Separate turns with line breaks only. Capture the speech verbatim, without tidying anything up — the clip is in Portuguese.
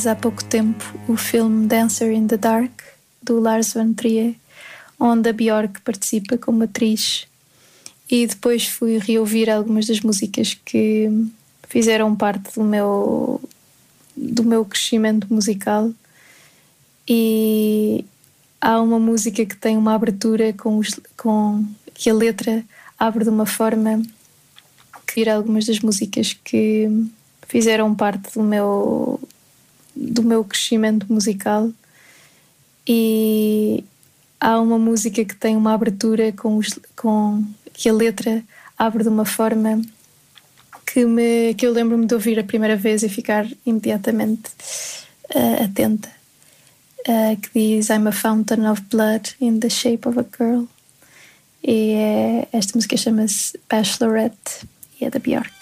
Há pouco tempo o filme Dancer in the Dark, do Lars von Trier, onde a Björk participa como atriz, e depois fui reouvir algumas das músicas que fizeram parte do meu, do meu crescimento musical. E há uma música que tem uma abertura com, os, com que a letra abre de uma forma que algumas das músicas que fizeram parte do meu do meu crescimento musical. E há uma música que tem uma abertura com, os, com que a letra abre de uma forma que, me, que eu lembro-me de ouvir a primeira vez e ficar imediatamente uh, atenta, uh, que diz I'm a fountain of blood in the shape of a girl. E é, esta música chama-se Bachelorette e é da Björk.